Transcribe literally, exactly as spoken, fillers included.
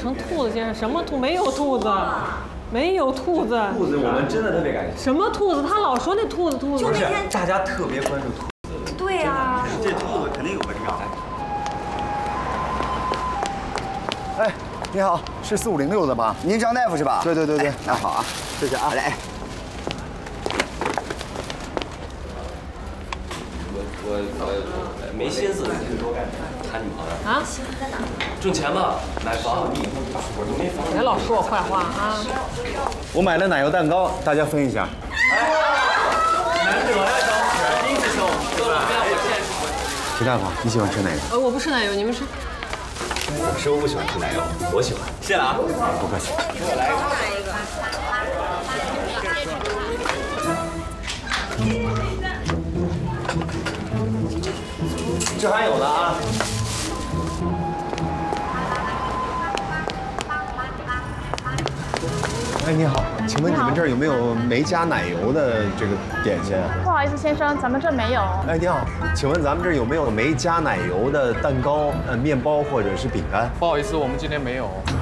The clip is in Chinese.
成兔子先生，什么兔？没有兔子，没有兔子。 兔子，我们真的特别感兴趣。 什么兔子？他老说那兔子兔子。 不是，大家特别关注兔子。 对呀， 这兔子肯定有个啥。 哎，你好，是四五零六的吧？ 您张大夫是吧？ 对对对对， 那好啊， 谢谢啊。 来。 我我没心思谈女朋友啊， 挣钱吧，买房。我没房。 别老说我坏话啊！ 我买了奶油蛋糕，大家分一下。 难得呀，小伙，第一次请我们吃饭。我现在是徐大夫，你喜欢吃哪个？ 呃，我不吃奶油，你们吃。 我师傅不喜欢吃奶油，我喜欢。谢了啊， 不客气。 给我来一个。 这还有呢啊！ 哎，你好，请问你们这儿有没有没加奶油的这个点心啊？ 不好意思，先生，咱们这没有。 哎，你好，请问咱们这儿有没有没加奶油的蛋糕、呃面包或者是饼干？ 不好意思，我们今天没有。